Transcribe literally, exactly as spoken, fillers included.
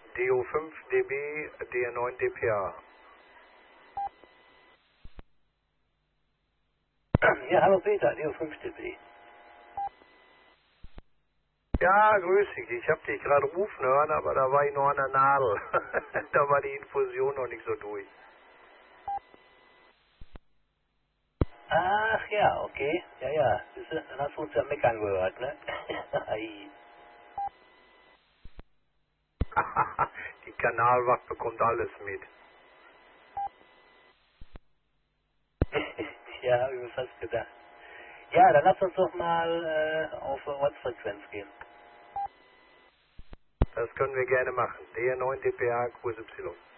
D O fünf D B, D R neun D P A. Ja, hallo Peter, D O fünf D B. Ja, grüß dich. Ich habe dich gerade rufen hören, aber da war ich noch an der Nadel. Da war die Infusion noch nicht so durch. Ach ja, okay. Ja, ja. Siehst du, dann hast du uns ja meckern gehört, ne? Ei. Die Kanalwacht bekommt alles mit. Ja, hab ich mir fast gedacht. Ja, dann lass uns doch mal äh, auf Ortsfrequenz gehen. Das können wir gerne machen. D R neun D P A Q S Y.